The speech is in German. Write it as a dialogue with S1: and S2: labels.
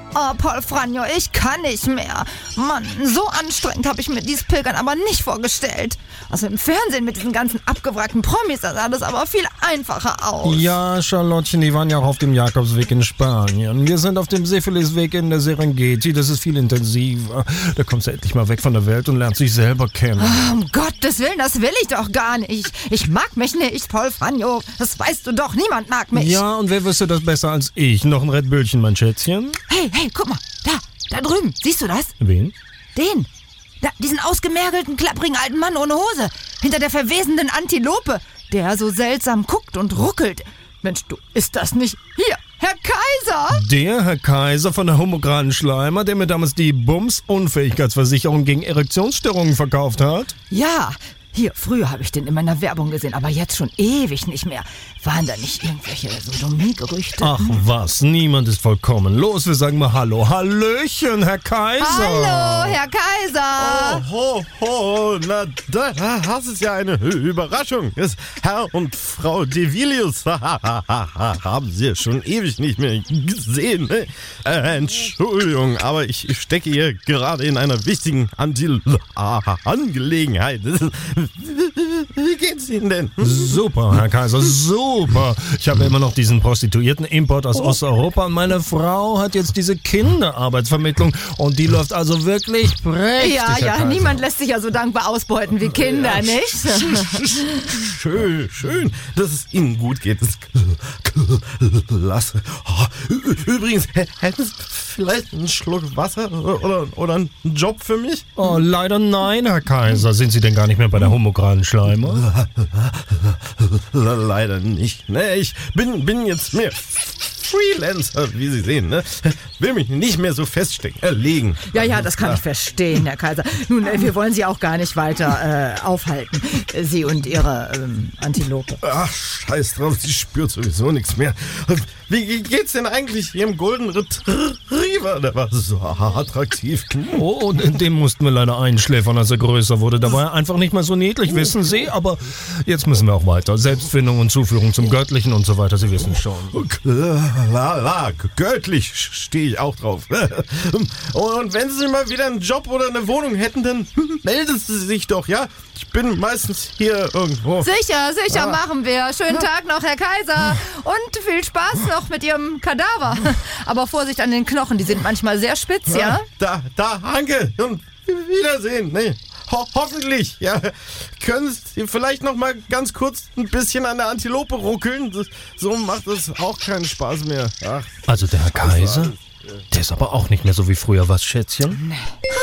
S1: Oh, Paul Franjo, ich kann nicht mehr. Mann, so anstrengend habe ich mir dieses Pilgern aber nicht vorgestellt. Also im Fernsehen mit diesen ganzen abgewrackten Promis, da sah das aber viel einfacher aus.
S2: Ja, Charlottchen, die waren ja auch auf dem Jakobsweg in Spanien. Wir sind auf dem Syphilisweg in der Serengeti. Das ist viel intensiver. Da kommst du endlich mal weg von der Welt und lernst dich selber kennen.
S1: Oh, um Gottes Willen, das will ich doch gar nicht. Ich mag mich nicht, Paul Franjo. Das weißt du doch, niemand mag mich.
S2: Ja, und wer wüsste das besser als ich? Noch ein Red Bullchen, mein Schätzchen?
S1: Hey, guck mal, da drüben, siehst du das?
S2: Wen?
S1: Den. Da, diesen ausgemergelten, klapprigen alten Mann ohne Hose. Hinter der verwesenden Antilope, der so seltsam guckt und ruckelt. Mensch, du, ist das nicht... Hier, Herr Kaiser!
S2: Der Herr Kaiser von der Homokranen Schleimer, der mir damals die Bums-Unfähigkeitsversicherung gegen Erektionsstörungen verkauft hat?
S1: Ja, hier, früher habe ich den in meiner Werbung gesehen, aber jetzt schon ewig nicht mehr. Waren da nicht irgendwelche Sodomie-Gerüchte?
S2: Ach was, niemand ist vollkommen. Los, wir sagen mal Hallo. Hallöchen, Herr Kaiser.
S1: Hallo, Herr Kaiser.
S3: Ho, na, das ist ja eine Überraschung. Herr und Frau Devilius haben Sie ja schon ewig nicht mehr gesehen. Ne? Entschuldigung, aber ich stecke hier gerade in einer wichtigen Angelegenheit. Wie geht's Ihnen denn?
S2: Super, Herr Kaiser, super. Ich habe immer noch diesen Prostituierten-Import aus Osteuropa und meine Frau hat jetzt diese Kinderarbeitsvermittlung und die läuft also wirklich prächtig,
S1: Ja,
S2: Herr Kaiser.
S1: niemand lässt sich ja so dankbar ausbeuten wie Kinder, nicht?
S3: Schön, dass es Ihnen gut geht. Das ist klasse. Übrigens, hätten Sie vielleicht einen Schluck Wasser oder einen Job für mich?
S2: Oh, leider nein, Herr Kaiser. Sind Sie denn gar nicht mehr bei der Homokranen Schleimer?
S3: Leider nicht. Ne, ich bin jetzt mehr Freelancer, wie Sie sehen. Ne? Will mich nicht mehr so legen.
S1: Ja, das kann ich verstehen, Herr Kaiser. Nun, wir wollen Sie auch gar nicht weiter aufhalten. Sie und Ihre Antilope.
S3: Ach, scheiß drauf, sie spürt sowieso nichts mehr. Wie geht's denn eigentlich Ihrem Golden Retriever? Der war so attraktiv.
S2: Oh, und dem mussten wir leider einschläfern, als er größer wurde. Da war er einfach nicht mehr so niedlich, wissen Sie. Aber jetzt müssen wir auch weiter. Selbstfindung und Zuführung zum Göttlichen und so weiter, Sie wissen schon.
S3: Klar, göttlich stehe ich auch drauf. Und wenn Sie mal wieder einen Job oder eine Wohnung hätten, dann melden Sie sich doch, ja? Ich bin meistens hier irgendwo.
S1: Sicher, machen wir. Schönen Tag noch, Herr Kaiser. Und viel Spaß noch mit Ihrem Kadaver. Aber Vorsicht an den Knochen, die sind manchmal sehr spitz, ja?
S3: Danke und Wiedersehen. Nee. Hoffentlich, ja. Können Sie vielleicht noch mal ganz kurz ein bisschen an der Antilope ruckeln? So macht es auch keinen Spaß mehr. Ach,
S2: also der Herr Kaiser, der ist aber auch nicht mehr so wie früher, was, Schätzchen?
S1: Nee.